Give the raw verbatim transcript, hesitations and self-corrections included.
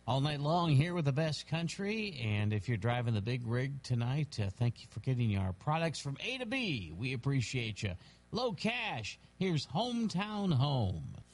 all night long here with the best country. And if you're driving the big rig tonight, uh, thank you for getting our products from A to B. We appreciate you. Low Cash, here's Hometown Home.